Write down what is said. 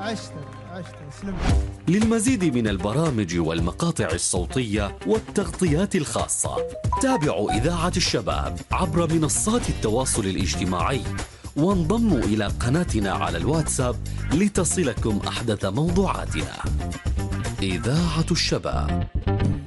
عشت سلمت. للمزيد من البرامج والمقاطع الصوتية والتغطيات الخاصة تابعوا إذاعة الشباب عبر منصات التواصل الاجتماعي، وانضموا إلى قناتنا على الواتساب لتصلكم أحدث موضوعاتنا. إذاعة الشباب.